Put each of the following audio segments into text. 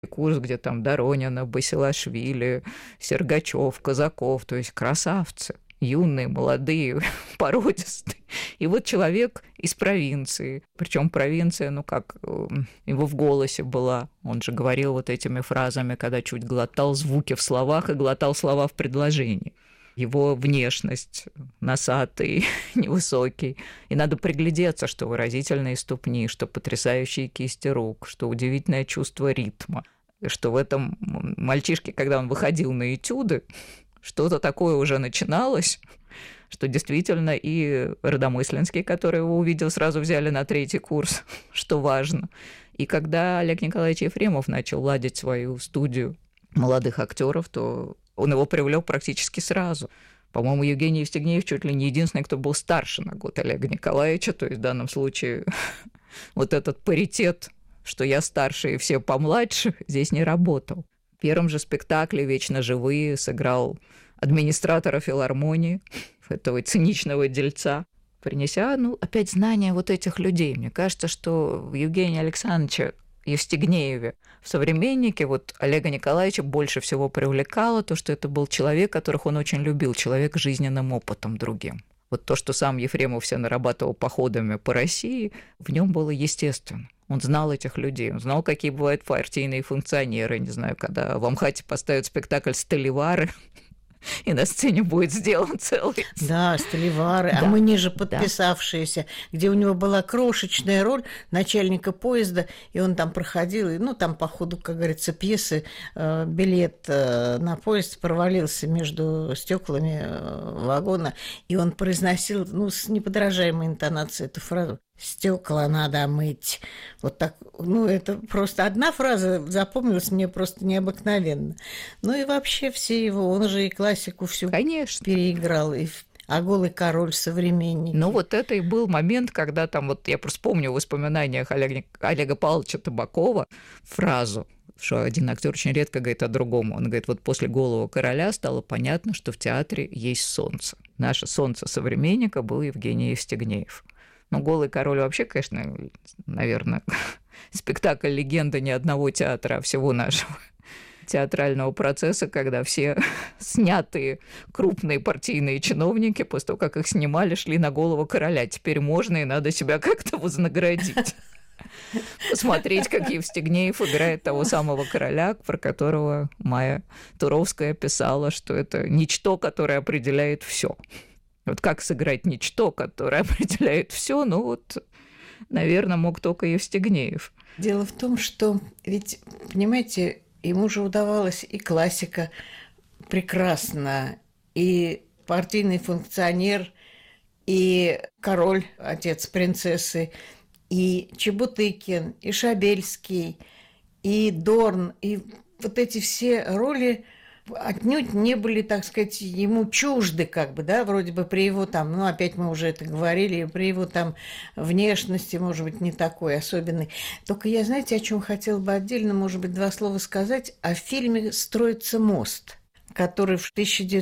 курс, где там Доронина, Басилашвили, Сергачев, Казаков, то есть красавцы, юные, молодые, породистые. И вот человек из провинции, причем провинция, его в голосе была, он же говорил вот этими фразами, когда чуть глотал звуки в словах и глотал слова в предложении. Его внешность, носатый, невысокий. И надо приглядеться, что выразительные ступни, что потрясающие кисти рук, что удивительное чувство ритма, что в этом мальчишке, когда он выходил на этюды, что-то такое уже начиналось, что действительно и Родомысленский, который его увидел, сразу взяли на 3-й курс, что важно. И когда Олег Николаевич Ефремов начал ладить свою студию молодых актеров, то он его привлек практически сразу. По-моему, Евгений Евстигнеев чуть ли не единственный, кто был старше на год Олега Николаевича, то есть в данном случае вот этот паритет, что я старше и все помладше, здесь не работал. В первом же спектакле «Вечно живые» сыграл администратора филармонии, этого циничного дельца, принеся, опять знания вот этих людей. Мне кажется, что в Евгении Александровиче Евстигнееве в «Современнике» вот Олега Николаевича больше всего привлекало то, что это был человек, которых он очень любил, человек с жизненным опытом другим. Вот то, что сам Ефремов все нарабатывал походами по России, в нем было естественно. Он знал этих людей, он знал, какие бывают партийные функционеры. Не знаю, когда в Амхате поставят спектакль «Сталевары», и на сцене будет сделан целый... Да, Сталевары, да, а мы ниже подписавшиеся, да, где у него была крошечная роль начальника поезда, и он там проходил, и, там по ходу, как говорится, пьесы, билет на поезд провалился между стеклами вагона, и он произносил, с неподражаемой интонацией эту фразу: «Стекла надо мыть». Вот так, это просто одна фраза запомнилась мне просто необыкновенно. И вообще все его, он же и классику всю, конечно, переиграл, а «Голый король», «Современники». Вот это и был момент, когда там, я просто помню в воспоминаниях Олега Павловича Табакова фразу, что один актер очень редко говорит о другом. Он говорит, вот после «Голого короля» стало понятно, что в театре есть солнце. Наше солнце современника был Евгений Евстигнеев. «Голый король» вообще, конечно, наверное, спектакль легенда не одного театра, а всего нашего театрального процесса, когда все снятые крупные партийные чиновники, после того, как их снимали, шли на «Голого короля». Теперь можно и надо себя как-то вознаградить. Посмотреть, как Евстигнеев играет того самого короля, про которого Майя Туровская писала, что это ничто, которое определяет все. Вот как сыграть ничто, которое определяет все, наверное, мог только Евстигнеев. Дело в том, что ведь, понимаете, ему же удавалось и классика прекрасно, и партийный функционер, и король, отец принцессы, и Чебутыкин, и Шабельский, и Дорн, и вот эти все роли отнюдь не были, так сказать, ему чужды, вроде бы при его опять мы уже это говорили, при его внешности, может быть, не такой особенной. Только я, знаете, о чем хотела бы отдельно, может быть, 2 слова сказать, о фильме «Строится мост», который в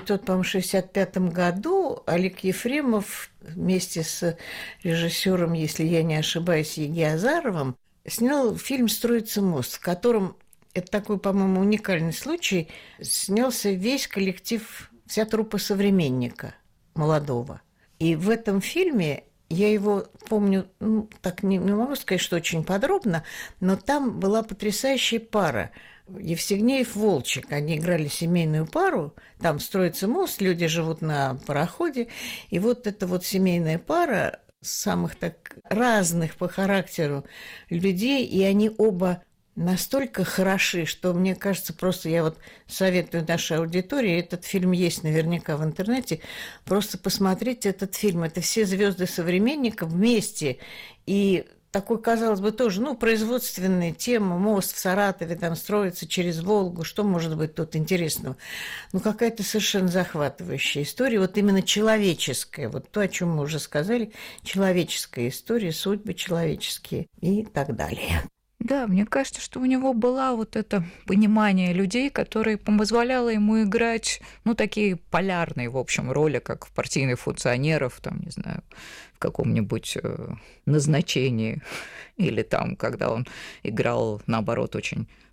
1965 году Олег Ефремов вместе с режиссером, если я не ошибаюсь, Еги Азаровым, снял фильм «Строится мост», в котором, это такой, по-моему, уникальный случай, снялся весь коллектив, вся труппа «Современника» молодого. И в этом фильме, я его помню, так не могу сказать, что очень подробно, но там была потрясающая пара. Евстигнеев-Волчек, они играли семейную пару, там строится мост, люди живут на пароходе, и вот эта вот семейная пара самых так разных по характеру людей, и они оба настолько хороши, что, мне кажется, просто я советую нашей аудитории, этот фильм есть наверняка в интернете, просто посмотрите этот фильм. Это все звезды «Современника» вместе. И такой, казалось бы, тоже, производственная тема, мост в Саратове там строится через Волгу, что может быть тут интересного? Какая-то совершенно захватывающая история, именно человеческая, то, о чем мы уже сказали, человеческая история, судьбы человеческие и так далее. Да, мне кажется, что у него было это понимание людей, которое позволяло ему играть, такие полярные, в общем, роли, как в партийных функционеров, не знаю, в каком-нибудь назначении, или когда он играл, наоборот, очень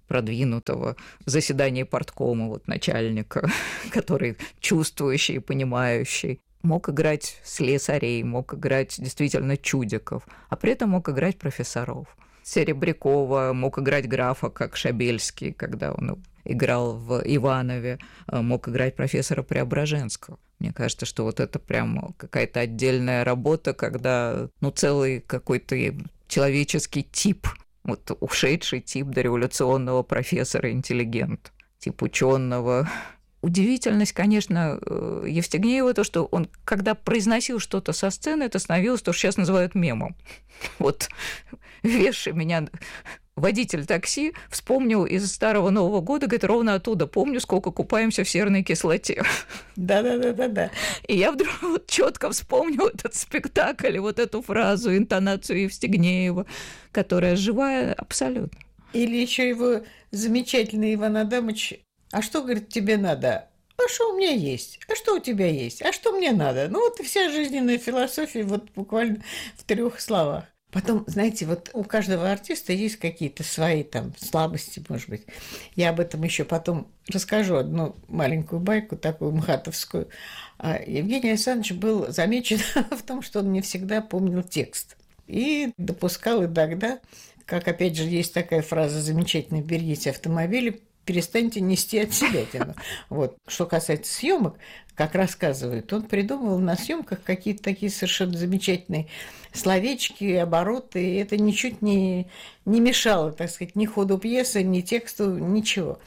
продвинутого заседания парткома, вот начальника, который чувствующий и понимающий. Мог играть слесарей, мог играть действительно чудиков, а при этом мог играть профессоров. Серебрякова мог играть графа, как Шабельский, когда он играл в «Иванове», мог играть профессора Преображенского. Мне кажется, что вот это прям какая-то отдельная работа, когда целый какой-то человеческий тип, вот ушедший тип дореволюционного профессора-интеллигента, тип ученого. Удивительность, конечно, Евстигнеева, то, что он, когда произносил что-то со сцены, это становилось то, что сейчас называют мемом. Вот вешай меня, водитель такси, вспомнил из Старого Нового года, говорит, ровно оттуда помню, сколько купаемся в серной кислоте. Да. И я вдруг вот четко вспомнила этот спектакль и вот эту фразу, интонацию Евстигнеева, которая живая абсолютно. Или еще его замечательный Иван Адамович: а что, говорит, тебе надо? А что у меня есть? А что у тебя есть? А что мне надо? Ну, вот и вся жизненная философия вот буквально в 3 словах. Потом, знаете, вот у каждого артиста есть какие-то свои там слабости, может быть. Я об этом еще потом расскажу одну маленькую байку, такую мхатовскую. Евгений Александрович был замечен в том, что он не всегда помнил текст. И допускал иногда, как опять же есть такая фраза замечательная: «Берегите автомобили, перестаньте нести от себя». Вот. Что касается съемок, как рассказывает, он придумывал на съемках какие-то такие совершенно замечательные словечки, обороты, и это ничуть не мешало, так сказать, ни ходу пьесы, ни тексту, ничего.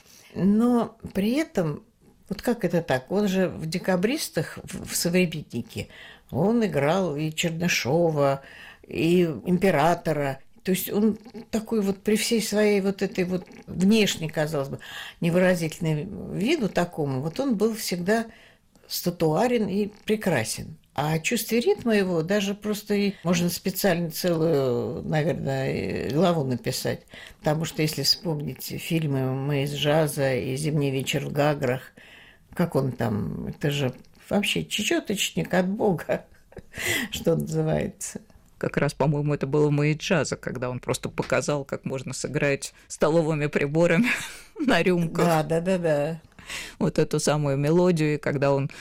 Но при этом, вот как это так, он же в «Декабристах», в «Современнике», он играл и Чернышова, и императора. То есть он такой вот при всей своей вот этой вот внешней, казалось бы, невыразительной виду такому, вот он был всегда статуарен и прекрасен. А о чувстве ритма его даже просто можно специально целую, наверное, главу написать. Потому что если вспомнить фильмы «Мы из джаза» и «Зимний вечер в Гаграх», как он там, это же вообще чечеточник от Бога, что называется. Как раз, по-моему, это было «Мы из джаза», когда он просто показал, как можно сыграть столовыми приборами на рюмках. Да. Вот эту самую мелодию, и когда он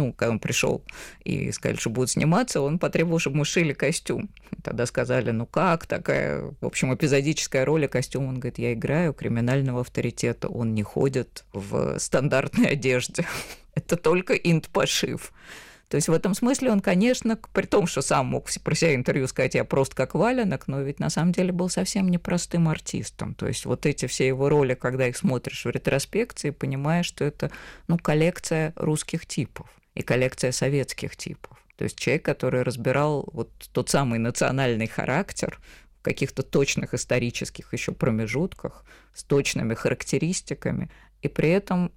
пришел и сказали, что будут сниматься, он потребовал, чтобы ему шили костюм. И тогда сказали, как такая, в общем, эпизодическая роль и костюм. Он говорит, я играю криминального авторитета, он не ходит в стандартной одежде. Это только инт-пошив. То есть в этом смысле он, конечно, при том, что сам мог про себя интервью сказать, я просто как валенок, но ведь на самом деле был совсем непростым артистом. То есть вот эти все его роли, когда их смотришь в ретроспекции, понимаешь, что это коллекция русских типов и коллекция советских типов. То есть человек, который разбирал вот тот самый национальный характер в каких-то точных исторических еще промежутках, с точными характеристиками, и при этом,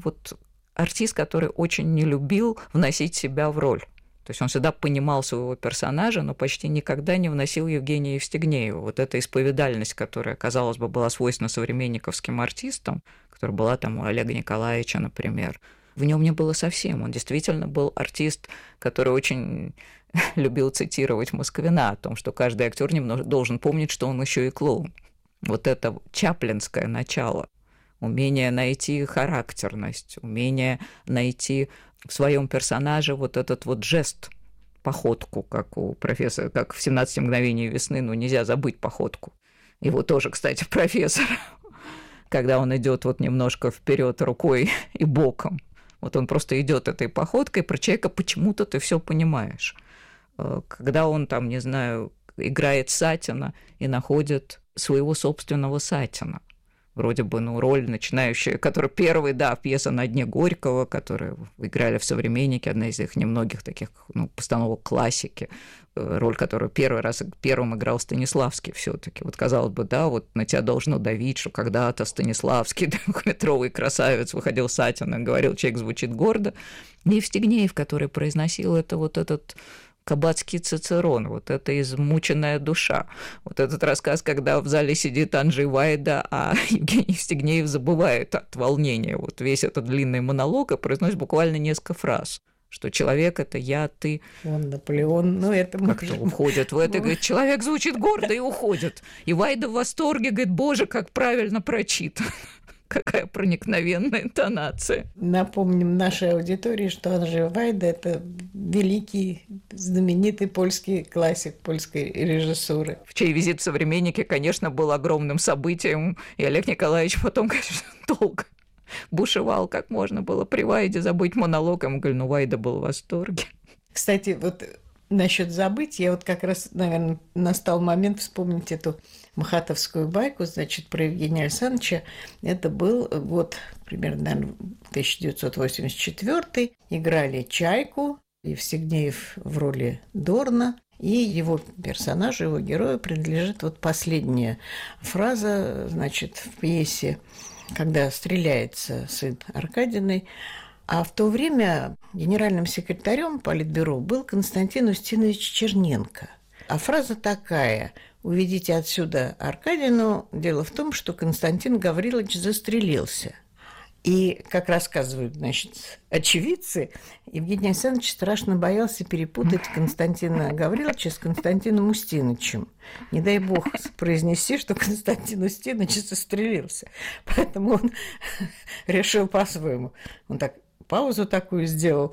артист, который очень не любил вносить себя в роль. То есть он всегда понимал своего персонажа, но почти никогда не вносил Евгения Евстигнеева. Вот эта исповедальность, которая, казалось бы, была свойственна современниковским артистам, которая была там у Олега Николаевича, например, в нем не было совсем. Он действительно был артист, который очень любил цитировать Москвина о том, что каждый актер должен помнить, что он еще и клоун. Вот это чаплинское начало. Умение найти характерность, умение найти в своем персонаже вот этот вот жест, походку, как у профессора, как в «17 мгновений весны», нельзя забыть походку. Его тоже, кстати, профессор, когда он идет вот немножко вперед рукой и боком. Вот он просто идет этой походкой, про человека почему-то ты все понимаешь. Когда он там, не знаю, играет Сатина и находит своего собственного Сатина. Вроде бы, роль начинающая, которая первая, пьеса «На дне Горького», которую играли в «Современнике», одна из их немногих таких постановок классики, роль, которую первым играл Станиславский все-таки. Вот казалось бы, вот на тебя должно давить, что когда-то Станиславский, двухметровый красавец, выходил Сатин и говорил, человек звучит гордо. И Евстигнеев, который произносил это вот этот кабацкий Цицерон, вот эта измученная душа. Вот этот рассказ, когда в зале сидит Анджей Вайда, а Евгений Евстигнеев забывает от волнения вот весь этот длинный монолог и произносит буквально несколько фраз, что человек – это я, ты. Он Наполеон, ну это как-то уходит в это, говорит, человек звучит гордо и уходит. И Вайда в восторге, говорит, боже, как правильно прочитано. Какая проникновенная интонация. Напомним нашей аудитории, что Анджей Вайда – это великий, знаменитый польский классик польской режиссуры. В чей визит в «Современнике», конечно, был огромным событием, и Олег Николаевич потом, конечно, долго бушевал, как можно было при Вайде забыть монолог. Ему говорили, ну, Вайда был в восторге. Кстати, вот насчет забыть, я вот как раз, наверное, настал момент вспомнить эту махатовскую байку, значит, про Евгения Александровича. Это был год, примерно, наверное, 1984. Играли «Чайку», Евстигнеев в роли Дорна, и его персонажу, его герою принадлежит вот последняя фраза, значит, в пьесе, когда стреляется сын Аркадиной. А в то время генеральным секретарем Политбюро был Константин Устинович Черненко. А фраза такая: «Уведите отсюда Аркадину». Дело в том, что Константин Гаврилович застрелился. И, как рассказывают, значит, очевидцы, Евгений Александрович страшно боялся перепутать Константина Гавриловича с Константином Устиновичем. Не дай бог произнести, что Константин Устинович застрелился. Поэтому он решил по-своему. Он так паузу такую сделал.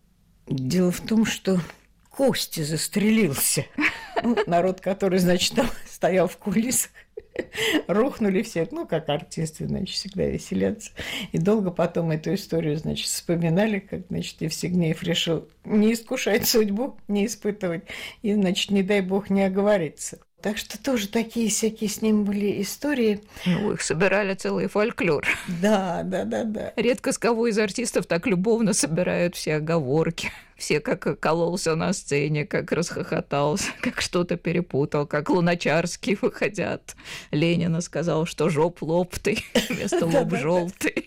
Дело в том, что Костя застрелился. Ну, народ, который, значит, там стоял в кулисах, рухнули все, ну, как артисты, значит, всегда веселятся. И долго потом эту историю, значит, вспоминали, как, значит, Евстигнеев решил не искушать судьбу, не испытывать, и, значит, не дай бог не оговориться. Так что тоже такие всякие с ним были истории. Ну, их собирали целый фольклор. Да. Редко с кого из артистов так любовно собирают все оговорки. Все как кололся на сцене, как расхохотался, как что-то перепутал, как Луначарский, выходя от Ленина, сказал, что жоп лоптый вместо лоб желтый.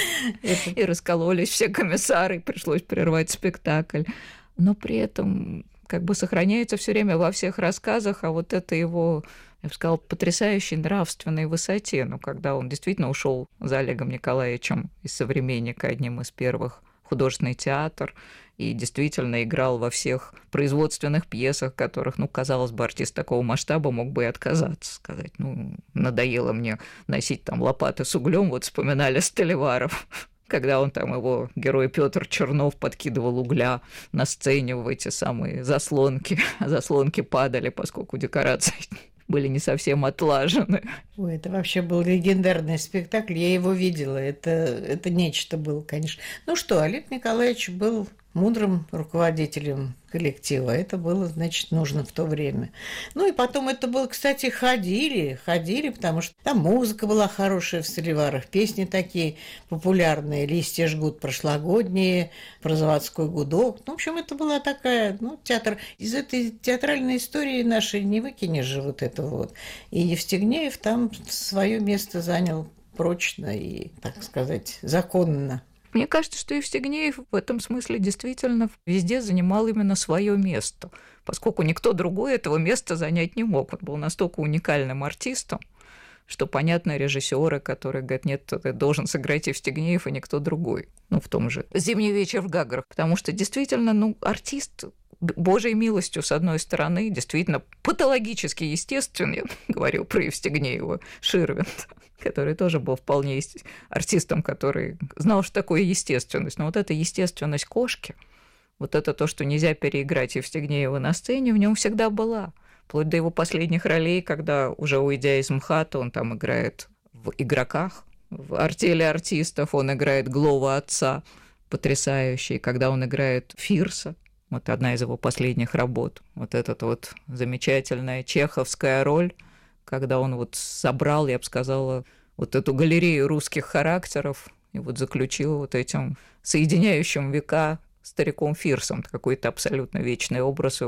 И раскололись все комиссары, и пришлось прервать спектакль. Но при этом как бы сохраняется все время во всех рассказах, а вот это его, я бы сказала, потрясающей нравственной высоте, ну, когда он действительно ушел за Олегом Николаевичем из «Современника», одним из первых, в художественный театр, и действительно играл во всех производственных пьесах, которых, ну, казалось бы, артист такого масштаба мог бы и отказаться, сказать, ну, надоело мне носить там лопаты с углем, вот вспоминали Столиваров, когда он там, его герой Петр Чернов подкидывал угля на сцене в эти самые заслонки, а заслонки падали, поскольку декорации были не совсем отлажены. Ой, это вообще был легендарный спектакль, я его видела, это нечто было, конечно. Ну что, Олег Николаевич был мудрым руководителем коллектива. Это было, значит, нужно в то время. Ну и потом это было, кстати, ходили, потому что там музыка была хорошая в Столиварах, песни такие популярные, «Листья жгут» прошлогодние, про заводской гудок. Ну, в общем, это была такая, ну, театр. Из этой театральной истории нашей не выкинешь же вот это вот. И Евстигнеев там свое место занял прочно и, так сказать, законно. Мне кажется, что Евстигнеев в этом смысле действительно везде занимал именно свое место, поскольку никто другой этого места занять не мог. Он был настолько уникальным артистом, что, понятно, режиссеры, которые говорят, нет, ты должен сыграть Евстигнеев, и никто другой. Ну, в том же «Зимний вечер в Гаграх», потому что действительно, ну, артист Божьей милостью, с одной стороны, действительно патологически естественен, говорил про Евстигнеева Ширвинд, который тоже был вполне артистом, который знал, что такое естественность. Но вот эта естественность кошки, вот это то, что нельзя переиграть Евстигнеева на сцене, в нем всегда была. Вплоть до его последних ролей, когда, уже уйдя из МХАТа, он там играет в «Игроках», в «Артели артистов», он играет Глова отца, потрясающий, когда он играет Фирса, вот одна из его последних работ, вот эта вот замечательная чеховская роль, когда он вот собрал, я бы сказала, вот эту галерею русских характеров и вот заключил вот этим соединяющим века стариком Фирсом, какой-то абсолютно вечный образ и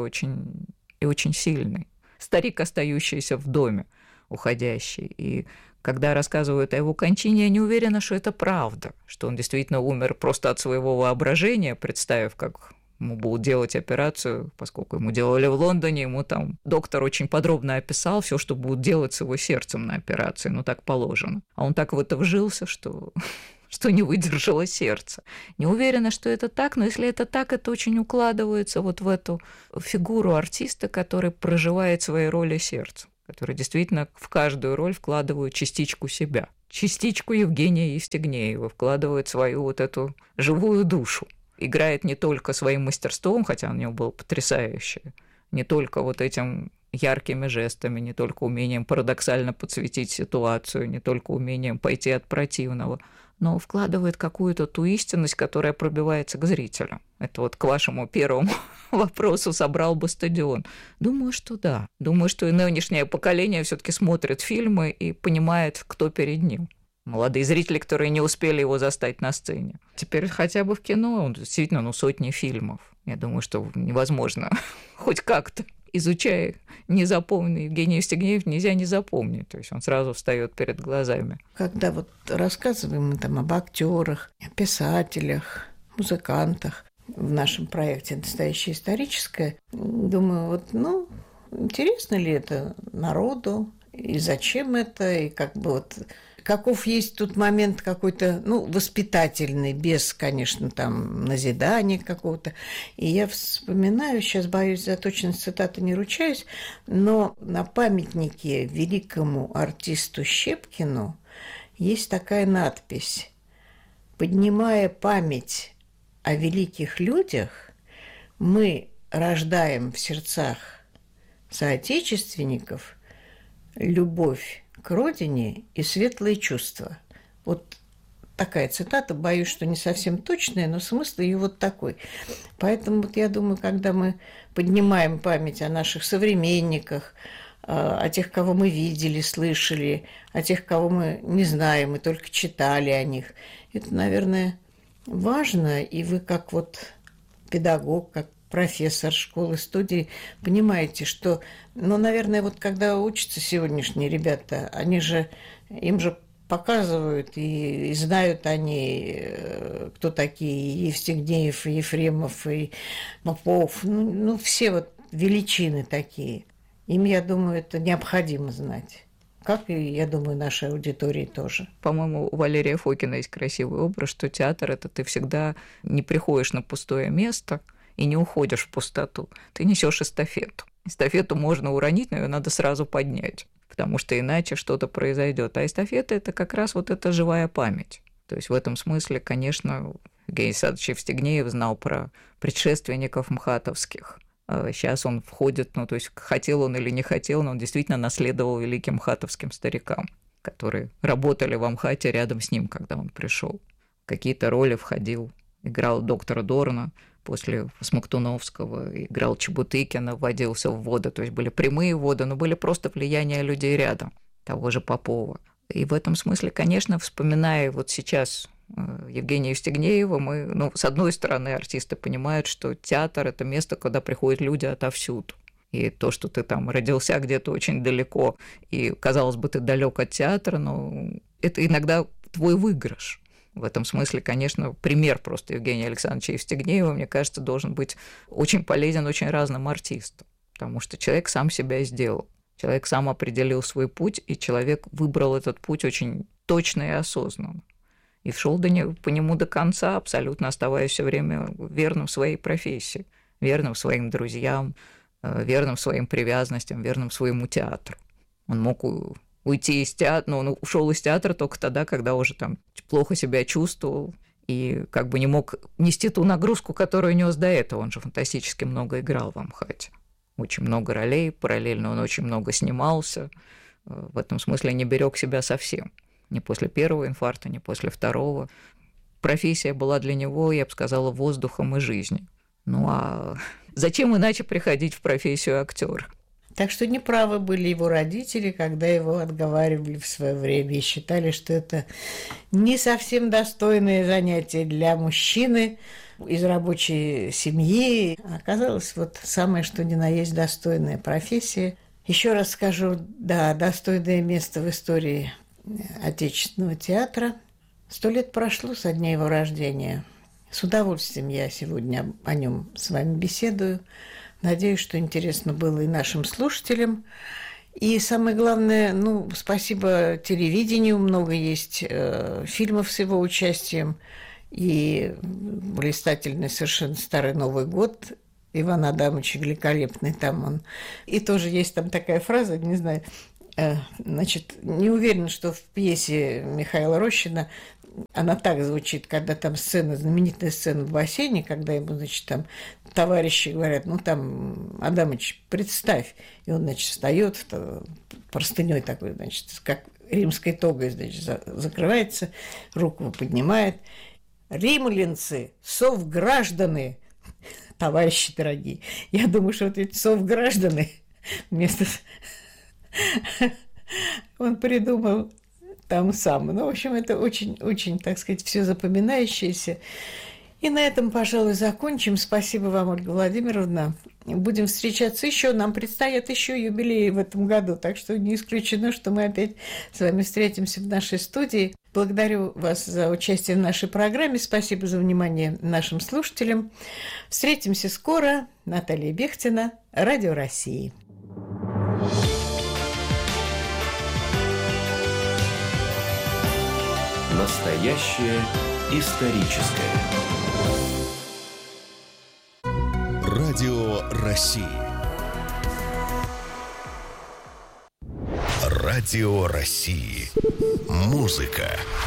очень сильный. Старик, остающийся в доме, уходящий. И когда рассказывают о его кончине, я не уверена, что это правда, что он действительно умер просто от своего воображения, представив, как ему будут делать операцию, поскольку ему делали в Лондоне, ему там доктор очень подробно описал все, что будут делать с его сердцем на операции, ну так положено. А он так в это вжился, что что не выдержало сердце. Не уверена, что это так, но если это так, это очень укладывается вот в эту фигуру артиста, который проживает свои роли сердцем, который действительно в каждую роль вкладывает частичку себя. Частичку Евгения Евстигнеева, вкладывает свою вот эту живую душу. Играет не только своим мастерством, хотя у него было потрясающее, не только вот этим яркими жестами, не только умением парадоксально подсветить ситуацию, не только умением пойти от противного, но вкладывает какую-то ту истинность, которая пробивается к зрителю. Это вот к вашему первому вопросу, собрал бы стадион. Думаю, что да. Думаю, что и нынешнее поколение все-таки смотрит фильмы и понимает, кто перед ним. Молодые зрители, которые не успели его застать на сцене. Теперь хотя бы в кино, действительно, сотни фильмов. Я думаю, что невозможно хоть как-то, изучая незапомненный Евгений Евстигнеев, нельзя не запомнить. То есть он сразу встает перед глазами. Когда вот рассказываем мы там об актерах, писателях, музыкантах в нашем проекте «Настоящее историческое», думаю, вот, интересно ли это народу, и зачем это, и как бы вот... Каков есть тут момент какой-то, воспитательный, без, конечно, там, назидания какого-то. И я вспоминаю, сейчас, боюсь, за точность цитаты не ручаюсь, но на памятнике великому артисту Щепкину есть такая надпись: «Поднимая память о великих людях, мы рождаем в сердцах соотечественников любовь к родине и светлые чувства». Вот такая цитата, боюсь, что не совсем точная, но смысл ее вот такой. Поэтому вот я думаю, когда мы поднимаем память о наших современниках, о тех, кого мы видели, слышали, о тех, кого мы не знаем, мы только читали о них, это, наверное, важно. И вы как вот педагог, как профессор школы, студии, понимаете, что, наверное, вот когда учатся сегодняшние ребята, им же показывают и знают они, кто такие Евстигнеев, и Ефремов, и Попов, все вот величины такие. Им, я думаю, это необходимо знать. Как и, я думаю, нашей аудитории тоже. По-моему, у Валерия Фокина есть красивый образ, что театр – это ты всегда не приходишь на пустое место и не уходишь в пустоту. Ты несешь эстафету. Эстафету можно уронить, но ее надо сразу поднять, потому что иначе что-то произойдет. А эстафета – это как раз вот эта живая память. То есть в этом смысле, конечно, Евгений Александрович Евстигнеев знал про предшественников мхатовских. Сейчас он входит, то есть хотел он или не хотел, но он действительно наследовал великим мхатовским старикам, которые работали в Амхате рядом с ним, когда он пришел. Какие-то роли входил, играл доктора Дорна, после Смоктуновского, играл Чебутыкина, вводился в воды, то есть были прямые воды, но были просто влияния людей рядом, того же Попова. И в этом смысле, конечно, вспоминая вот сейчас Евгения Евстигнеева, мы, с одной стороны, артисты понимают, что театр – это место, куда приходят люди отовсюду. И то, что ты там родился где-то очень далеко, и, казалось бы, ты далек от театра, но это иногда твой выигрыш. В этом смысле, конечно, пример просто Евгения Александровича Евстигнеева, мне кажется, должен быть очень полезен очень разным артистам, потому что человек сам себя сделал, человек сам определил свой путь, и человек выбрал этот путь очень точно и осознанно. И шел по нему до конца, абсолютно оставаясь все время верным своей профессии, верным своим друзьям, верным своим привязанностям, верным своему театру. Он мог уйти из театра, но он ушел из театра только тогда, когда уже там плохо себя чувствовал и как бы не мог нести ту нагрузку, которую нес до этого. Он же фантастически много играл в Амхате. Очень много ролей, параллельно он очень много снимался. В этом смысле не берег себя совсем. Ни после первого инфаркта, ни после второго. Профессия была для него, я бы сказала, воздухом и жизнью. А зачем иначе приходить в профессию актера? Так что неправы были его родители, когда его отговаривали в свое время и считали, что это не совсем достойное занятие для мужчины из рабочей семьи. Оказалось, вот самое что ни на есть достойная профессия. Еще раз скажу, да, достойное место в истории отечественного театра. 100 лет прошло со дня его рождения. С удовольствием я сегодня о нем с вами беседую. Надеюсь, что интересно было и нашим слушателям. И самое главное, спасибо телевидению, много есть фильмов с его участием, и блистательный совершенно «Старый Новый год», Иван Адамович великолепный там он. И тоже есть там такая фраза, не знаю, не уверена, что в пьесе Михаила Рощина она так звучит, когда там сцена, знаменитая сцена в бассейне, когда ему, там товарищи говорят, там, Адамыч, представь. И он, встает, простыней такой, как римской тогой, закрывается, руку поднимает. Римлянцы, совграждане, товарищи дорогие. Я думаю, что вот эти совграждане вместо... Он придумал там сам. В общем, это очень, так сказать, все запоминающееся. И на этом, пожалуй, закончим. Спасибо вам, Ольга Владимировна. Будем встречаться еще. Нам предстоят еще юбилеи в этом году, так что не исключено, что мы опять с вами встретимся в нашей студии. Благодарю вас за участие в нашей программе. Спасибо за внимание нашим слушателям. Встретимся скоро. Наталья Бехтина, Радио России. Настоящее историческое. Радио России. Радио России. Музыка.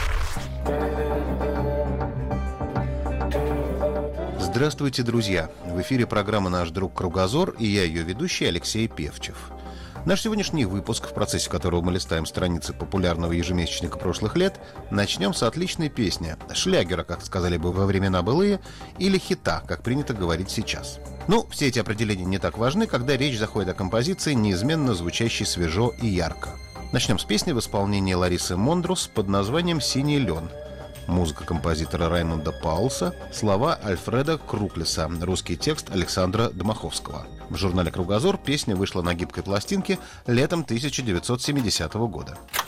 Здравствуйте, друзья! В эфире программа «Наш друг Кругозор» и я, ее ведущий, Алексей Певчев. Наш сегодняшний выпуск, в процессе которого мы листаем страницы популярного ежемесячника прошлых лет, начнем с отличной песни, шлягера, как сказали бы во времена былые, или хита, как принято говорить сейчас. Все эти определения не так важны, когда речь заходит о композиции, неизменно звучащей свежо и ярко. Начнем с песни в исполнении Ларисы Мондрус под названием «Синий лен». Музыка композитора Раймонда Паулса, слова Альфреда Круклеса, русский текст Александра Дмаховского. В журнале «Кругозор» песня вышла на гибкой пластинке летом 1970 года.